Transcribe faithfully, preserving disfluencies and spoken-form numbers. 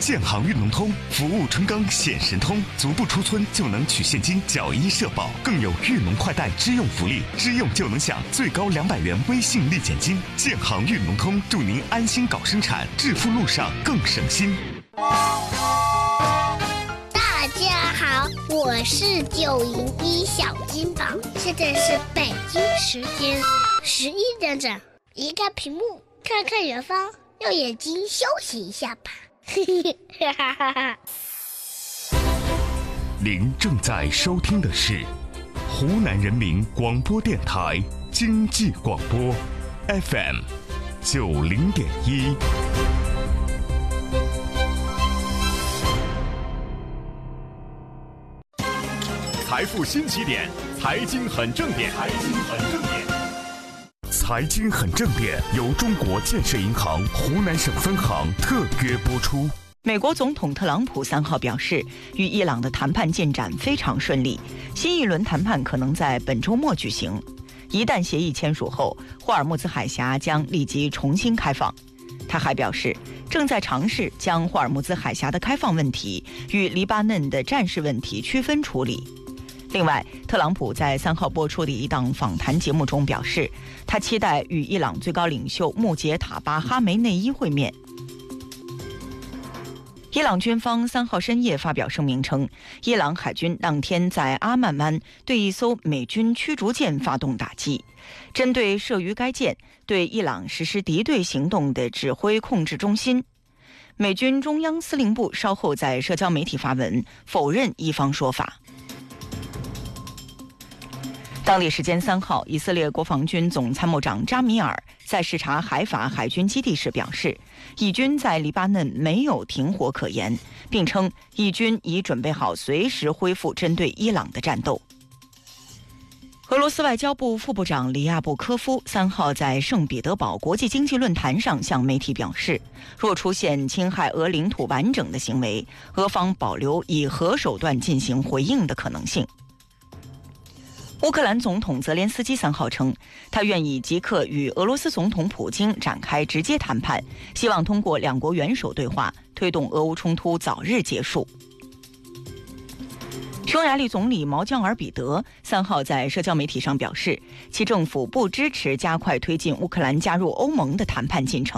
建行运农通，服务春耕显神通，足不出村就能取现金缴医社保，更有运农快贷支用福利，支用就能享最高两百元微信立减金。建行运农通，祝您安心搞生产，致富路上更省心。 大家好，我是九零一小金宝，现在是北京时间十一点整，移开屏幕，看看远方，用眼睛休息一下吧。 您正在收听的是湖南人民广播电台经济广播 F M 九零点一。 财富新起点，财经很正点，财经很正点。 财经很正点由中国建设银行湖南省分行特约播出。 美国总统特朗普三号表示，与伊朗的谈判进展非常顺利，新一轮谈判可能在本周末举行。一旦协议签署后，霍尔木兹海峡将立即重新开放。他还表示，正在尝试将霍尔木兹海峡的开放问题与黎巴嫩的战事问题区分处理。另外，特朗普在三号播出的一档访谈节目中表示，他期待与伊朗最高领袖穆杰塔巴哈梅内伊会面。伊朗军方三号深夜发表声明称，伊朗海军当天在阿曼湾对一艘美军驱逐舰发动打击，针对设于该舰对伊朗实施敌对行动的指挥控制中心。美军中央司令部稍后在社交媒体发文否认伊方说法。当地时间三号，以色列国防军总参谋长扎米尔在视察海法海军基地时表示，以军在黎巴嫩没有停火可言，并称以军已准备好随时恢复针对伊朗的战斗。俄罗斯外交部副部长里亚布科夫三号在圣彼得堡国际经济论坛上向媒体表示，若出现侵害俄领土完整的行为，俄方保留以核手段进行回应的可能性。乌克兰总统泽连斯基三号称，他愿意即刻与俄罗斯总统普京展开直接谈判，希望通过两国元首对话推动俄乌冲突早日结束。匈牙利总理毛江尔彼得三号在社交媒体上表示，其政府不支持加快推进乌克兰加入欧盟的谈判进程。